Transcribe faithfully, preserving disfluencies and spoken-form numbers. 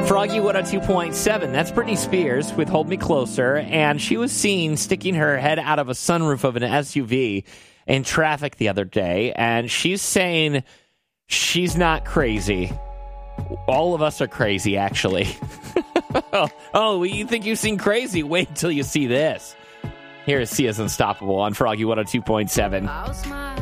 Froggy one oh two point seven. That's Britney Spears with Hold Me Closer. And she was seen sticking her head out of a sunroof of an S U V in traffic the other day. And she's saying she's not crazy. All of us are crazy, actually. Oh, you think you seem crazy? Wait until you see this. Here is Sia's Unstoppable on Froggy one oh two point seven. I'll smile